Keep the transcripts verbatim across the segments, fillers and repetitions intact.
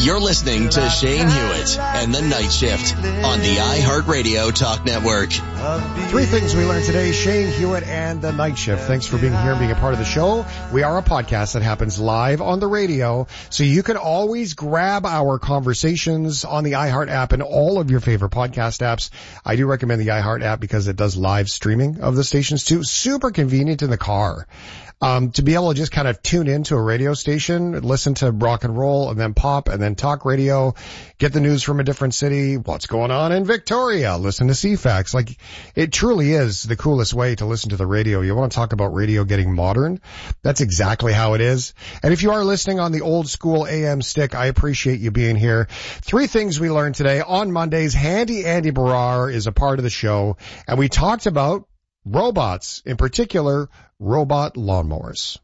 You're listening to Shane Hewitt and the Night Shift on the iHeartRadio Talk Network. Three things we learned today, Shane Hewitt and the Night Shift. Thanks for being here and being a part of the show. We are a podcast that happens live on the radio, so you can always grab our conversations on the iHeart app and all of your favorite podcast apps. I do recommend the iHeart app because it does live streaming of the stations too. Super convenient in the car. Um, to be able to just kind of tune into a radio station, listen to rock and roll, and then pop, and then talk radio, get the news from a different city, what's going on in Victoria, listen to C FAX. Like, it truly is the coolest way to listen to the radio. You want to talk about radio getting modern? That's exactly how it is. And if you are listening on the old school A M stick, I appreciate you being here. Three things we learned today. On Mondays, Handy Andy Barrar is a part of the show, and we talked about robots, in particular, robot lawnmowers.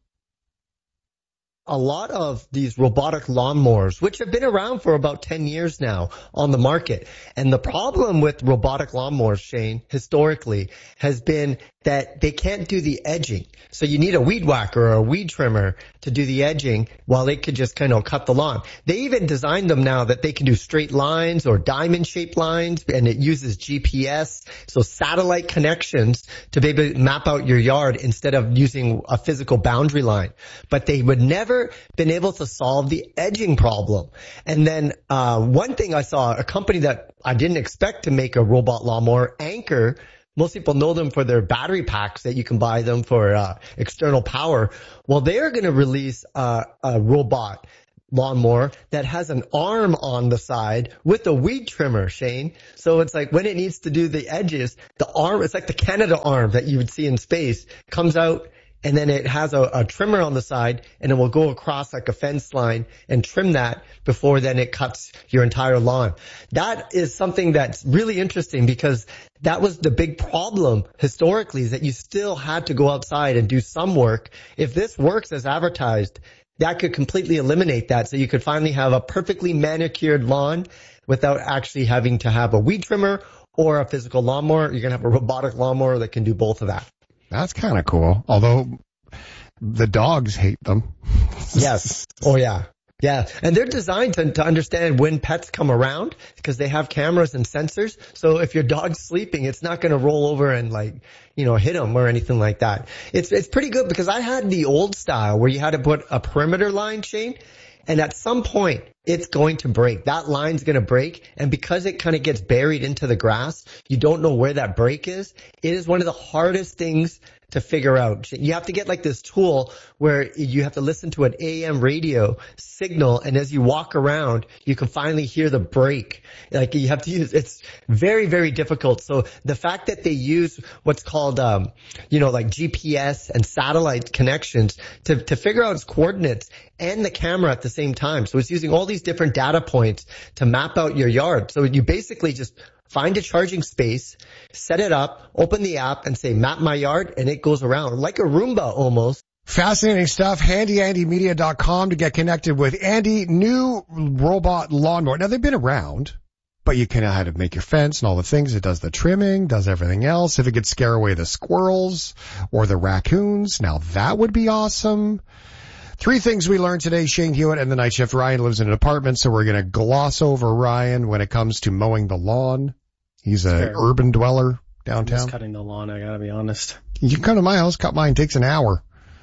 A lot of these robotic lawnmowers, which have been around for about ten years now on the market. And the problem with robotic lawnmowers, Shane, historically, has been that they can't do the edging. So you need a weed whacker or a weed trimmer to do the edging while they could just kind of cut the lawn. They even designed them now that they can do straight lines or diamond-shaped lines, and it uses G P S, so satellite connections to be able to map out your yard instead of using a physical boundary line. But they would never been able to solve the edging problem. And then uh one thing I saw, a company that I didn't expect to make a robot lawnmower, Anchor. Most people know them for their battery packs that you can buy them for uh, external power. Well, they're going to release uh, a robot lawnmower that has an arm on the side with a weed trimmer, Shane. So it's like when it needs to do the edges, the arm, it's like the Canada arm that you would see in space, comes out, and then it has a, a trimmer on the side, and it will go across like a fence line and trim that before then it cuts your entire lawn. That is something that's really interesting because that was the big problem historically, is that you still had to go outside and do some work. If this works as advertised, that could completely eliminate that, so you could finally have a perfectly manicured lawn without actually having to have a weed trimmer or a physical lawnmower. You're going to have a robotic lawnmower that can do both of that. That's kind of cool, although the dogs hate them. Yes. Oh, yeah. Yeah. And they're designed to, to understand when pets come around because they have cameras and sensors. So if your dog's sleeping, it's not going to roll over and like, you know, hit him or anything like that. It's, it's pretty good because I had the old style where you had to put a perimeter line, Shane. And at some point, it's going to break. That line's going to break. And because it kind of gets buried into the grass, you don't know where that break is. It is one of the hardest things to figure out. You have to get like this tool where you have to listen to an A M radio signal, and as you walk around, you can finally hear the break. Like you have to use, it's very, very difficult. So the fact that they use what's called, um, you know, like G P S and satellite connections to, to figure out its coordinates and the camera at the same time. So it's using all these different data points to map out your yard. So you basically just find a charging space, set it up, open the app, and say, map my yard, and it goes around like a Roomba almost. Fascinating stuff. handy andy media dot com to get connected with Andy. New robot lawnmower. Now, they've been around, but you can know how to make your fence and all the things. It does the trimming, does everything else. If it could scare away the squirrels or the raccoons, now that would be awesome. Three things we learned today, Shane Hewitt and the Night Shift. Ryan lives in an apartment, so we're going to gloss over Ryan when it comes to mowing the lawn. He's an urban dweller downtown. I'm just cutting the lawn, I gotta be honest. You can come to my house, cut mine. It takes an hour.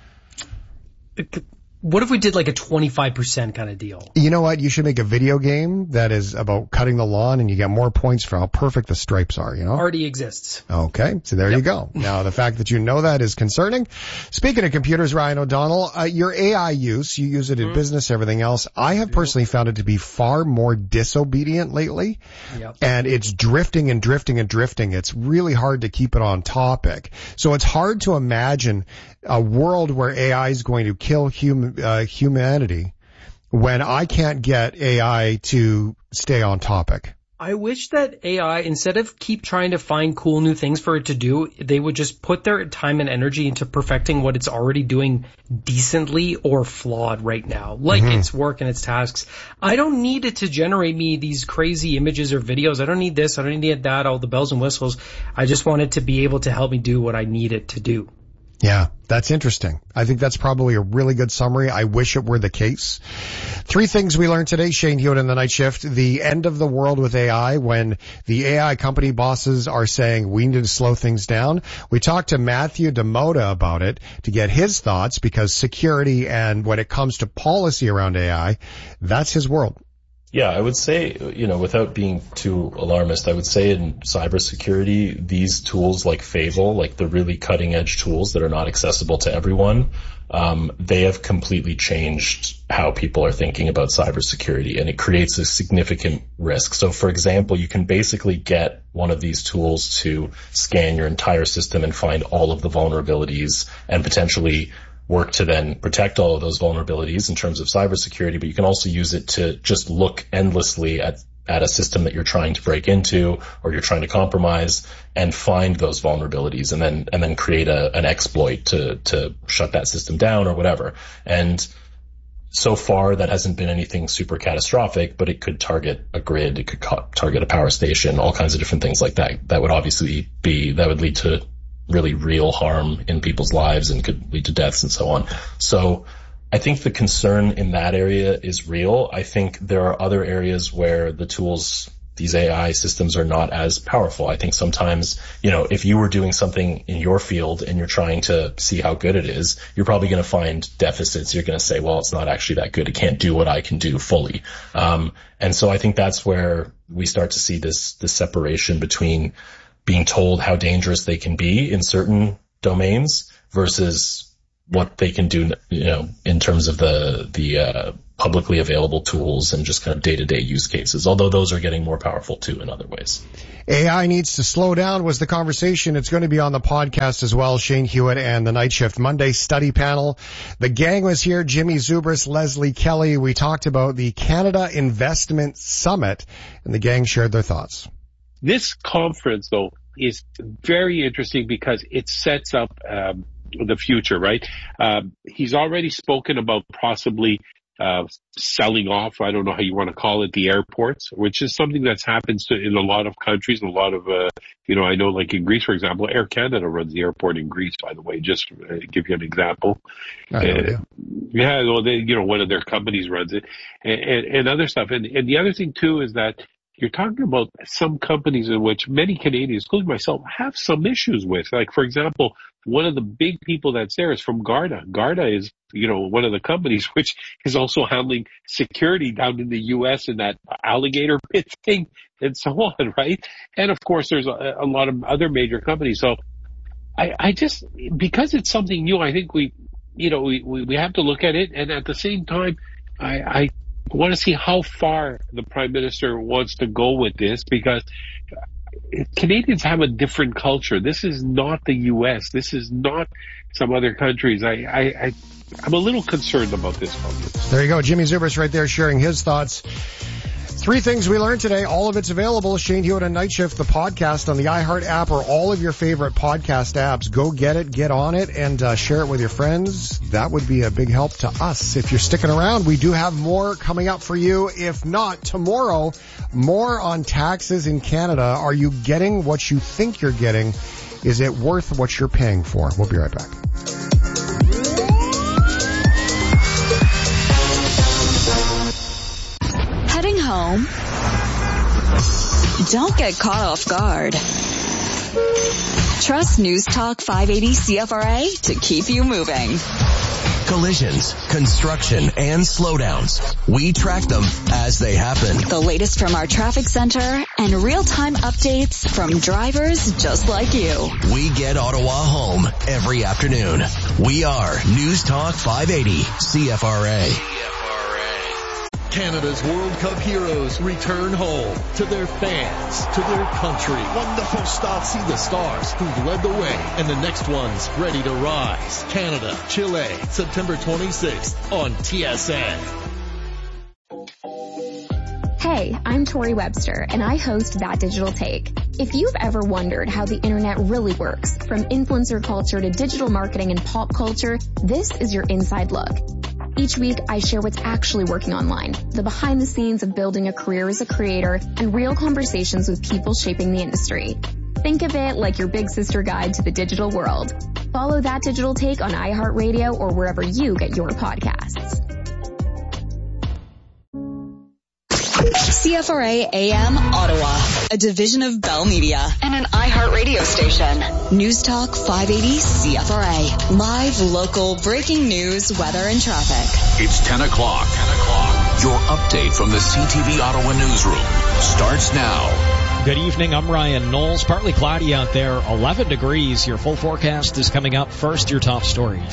What if we did like a twenty-five percent kind of deal? You know what? You should make a video game that is about cutting the lawn, and you get more points for how perfect the stripes are, you know? Already exists. Okay, so there yep. you go. Now, the fact that you know that is concerning. Speaking of computers, Ryan O'Donnell, uh, your A I use, you use it in mm-hmm. business, everything else. I have personally found it to be far more disobedient lately, yep. and it's drifting and drifting and drifting. It's really hard to keep it on topic. So it's hard to imagine a world where A I is going to kill human Uh, humanity when I can't get A I to stay on topic. I wish that A I, instead of keep trying to find cool new things for it to do, they would just put their time and energy into perfecting what it's already doing decently or flawed right now, like mm-hmm. its work and its tasks. I don't need it to generate me these crazy images or videos. I don't need this. I don't need that, all the bells and whistles. I just want it to be able to help me do what I need it to do. Yeah, that's interesting. I think that's probably a really good summary. I wish it were the case. Three things we learned today, Shane Hewitt in the Night Shift. The end of the world with A I, when the A I company bosses are saying we need to slow things down. We talked to Matthew Demoda about it to get his thoughts, because security and when it comes to policy around A I, that's his world. Yeah, I would say, you know, without being too alarmist, I would say in cybersecurity, these tools like Fable, like the really cutting edge tools that are not accessible to everyone, um, they have completely changed how people are thinking about cybersecurity, and it creates a significant risk. So for example, you can basically get one of these tools to scan your entire system and find all of the vulnerabilities and potentially work to then protect all of those vulnerabilities in terms of cybersecurity, but you can also use it to just look endlessly at, at a system that you're trying to break into or you're trying to compromise and find those vulnerabilities and then, and then create a, an exploit to, to shut that system down or whatever. And so far that hasn't been anything super catastrophic, but it could target a grid, it could co- target a power station, all kinds of different things like that. That would obviously be, that would lead to really real harm in people's lives and could lead to deaths and so on. So I think the concern in that area is real. I think there are other areas where the tools, these A I systems, are not as powerful. I think sometimes, you know, if you were doing something in your field and you're trying to see how good it is, you're probably going to find deficits. You're going to say, well, it's not actually that good. It can't do what I can do fully. Um, and so I think that's where we start to see this, this separation between being told how dangerous they can be in certain domains versus what they can do, you know, in terms of the, the, uh, publicly available tools and just kind of day-to-day use cases, although those are getting more powerful too in other ways. A I needs to slow down was the conversation. It's going to be on the podcast as well. Shane Hewitt and the Night Shift Monday study panel. The gang was here. Jimmy Zubris, Leslie Kelly. We talked about the Canada Investment Summit, and the gang shared their thoughts. This conference, though, is very interesting because it sets up um, the future, right? Um, he's already spoken about possibly uh, selling off, I don't know how you want to call it, the airports, which is something that's happened to, in a lot of countries, a lot of, uh, you know, I know like in Greece, for example, Air Canada runs the airport in Greece, by the way, just to give you an example. I know, uh, yeah, well, they, you know, one of their companies runs it and, and, and other stuff. And, and the other thing too is that you're talking about some companies in which many Canadians, including myself, have some issues with. Like, for example, one of the big people that's there is from Garda. Garda is, you know, one of the companies which is also handling security down in the U S in that alligator pit thing and so on, right? And of course, there's a, a lot of other major companies. So I, I just, because it's something new, I think we, you know, we, we, we have to look at it. And at the same time, I, I, I want to see how far the Prime Minister wants to go with this, because Canadians have a different culture. This is not the U S. This is not some other countries. I, I, I, I'm a little concerned about this conference. There you go. Jimmy Zubris right there sharing his thoughts. Three things we learned today. All of it's available. Shane Hewitt and Night Shift, the podcast on the iHeart app or all of your favorite podcast apps. Go get it, get on it, and uh, share it with your friends. That would be a big help to us. If you're sticking around, we do have more coming up for you. If not, tomorrow, more on taxes in Canada. Are you getting what you think you're getting? Is it worth what you're paying for? We'll be right back. Heading home? Don't get caught off guard. Trust News Talk five eighty C F R A to keep you moving. Collisions, construction, and slowdowns. We track them as they happen. The latest from our traffic center and real-time updates from drivers just like you. We get Ottawa home every afternoon. We are News Talk five eighty C F R A. Canada's World Cup heroes return home to their fans, to their country. Wonderful start. See the stars who've led the way and the next ones ready to rise. Canada, Chile, September twenty-sixth on T S N. Hey, I'm Tori Webster, and I host That Digital Take. If you've ever wondered how the internet really works, from influencer culture to digital marketing and pop culture, this is your inside look. Each week, I share what's actually working online, the behind the scenes of building a career as a creator, and real conversations with people shaping the industry. Think of it like your big sister guide to the digital world. Follow That Digital Take on iHeartRadio or wherever you get your podcasts. C F R A A M Ottawa, a division of Bell Media and an iHeartRadio station. News Talk five eighty C F R A. Live, local, breaking news, weather, and traffic. It's ten o'clock. ten o'clock. Your update from the C T V Ottawa newsroom starts now. Good evening. I'm Ryan Knowles. Partly cloudy out there, eleven degrees. Your full forecast is coming up. First, your top stories.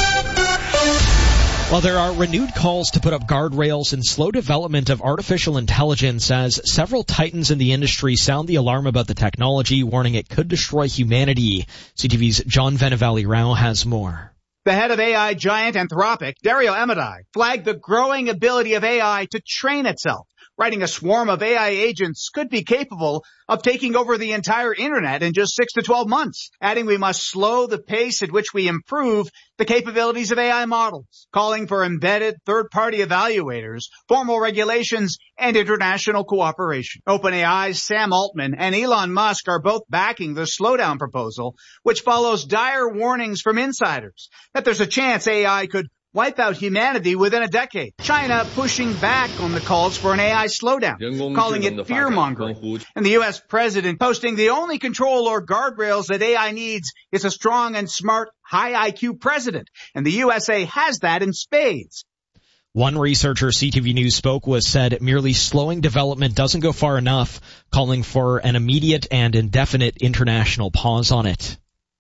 Well, there are renewed calls to put up guardrails and slow development of artificial intelligence as several titans in the industry sound the alarm about the technology, warning it could destroy humanity. C T V's John Vennavally-Rao has more. The head of A I giant Anthropic, Dario Amodei, flagged the growing ability of A I to train itself, writing a swarm of A I agents could be capable of taking over the entire internet in just six to twelve months, adding we must slow the pace at which we improve the capabilities of A I models, calling for embedded third-party evaluators, formal regulations, and international cooperation. OpenAI's Sam Altman and Elon Musk are both backing the slowdown proposal, which follows dire warnings from insiders that there's a chance A I could wipe out humanity within a decade. China pushing back on the calls for an A I slowdown, calling it fear-mongering. And the U S president posting the only control or guardrails that A I needs is a strong and smart, high I Q president. And the U S A has that in spades. One researcher C T V News spoke with said merely slowing development doesn't go far enough, calling for an immediate and indefinite international pause on it.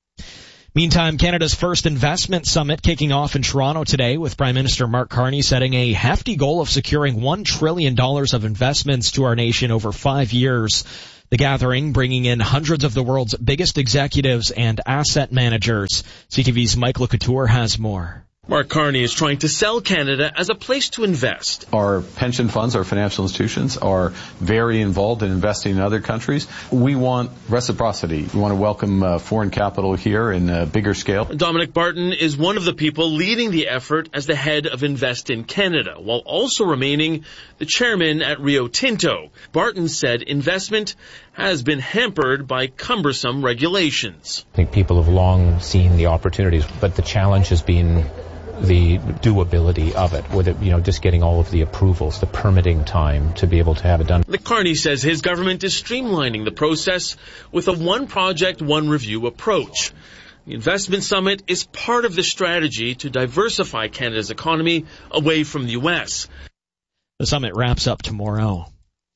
Meantime, Canada's first investment summit kicking off in Toronto today with Prime Minister Mark Carney setting a hefty goal of securing one trillion dollars of investments to our nation over five years. The gathering bringing in hundreds of the world's biggest executives and asset managers. C T V's Mike LeCouture has more. Mark Carney is trying to sell Canada as a place to invest. Our pension funds, our financial institutions are very involved in investing in other countries. We want reciprocity. We want to welcome uh, foreign capital here in a bigger scale. Dominic Barton is one of the people leading the effort as the head of Invest in Canada, while also remaining the chairman at Rio Tinto. Barton said investment has been hampered by cumbersome regulations. I think people have long seen the opportunities, but the challenge has been the doability of it, with it, you know, just getting all of the approvals, the permitting time to be able to have it done. The Carney says his government is streamlining the process with a one project, one review approach. The Investment Summit is part of the strategy to diversify Canada's economy away from the U S. The summit wraps up tomorrow.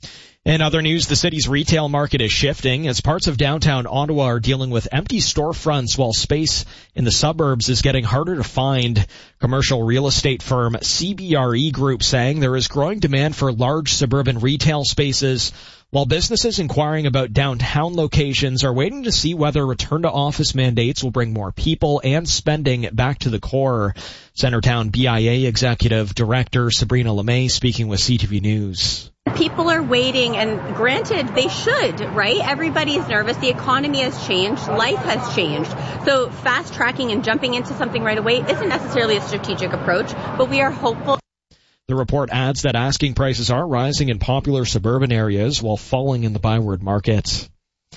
In other news, the city's retail market is shifting as parts of downtown Ottawa are dealing with empty storefronts while space in the suburbs is getting harder to find. Commercial real estate firm C B R E Group saying there is growing demand for large suburban retail spaces, while businesses inquiring about downtown locations are waiting to see whether return to office mandates will bring more people and spending back to the core. Centertown B I A Executive Director Sabrina LeMay speaking with C T V News. People are waiting, and granted, they should, right? Everybody's nervous. The economy has changed. Life has changed. So fast tracking and jumping into something right away isn't necessarily a strategic approach, but we are hopeful. The report adds that asking prices are rising in popular suburban areas while falling in the byward market.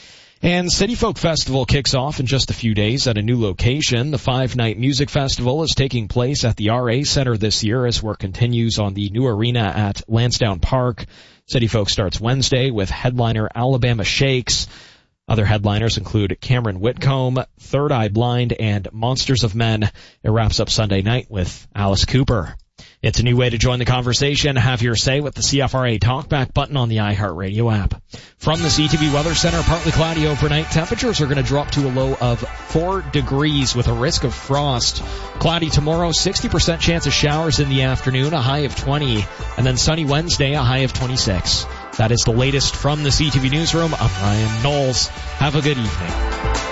And City Folk Festival kicks off in just a few days at a new location. The five-night music festival is taking place at the R A Centre this year as work continues on the new arena at Lansdowne Park. City Folk starts Wednesday with headliner Alabama Shakes. Other headliners include Cameron Whitcomb, Third Eye Blind, and Monsters of Men. It wraps up Sunday night with Alice Cooper. It's a new way to join the conversation. Have your say with the C F R A Talkback button on the iHeartRadio app. From the C T V Weather Center, partly cloudy overnight. Temperatures are going to drop to a low of four degrees with a risk of frost. Cloudy tomorrow, sixty percent chance of showers in the afternoon, a high of twenty. And then sunny Wednesday, a high of twenty-six. That is the latest from the C T V Newsroom. I'm Ryan Knowles. Have a good evening.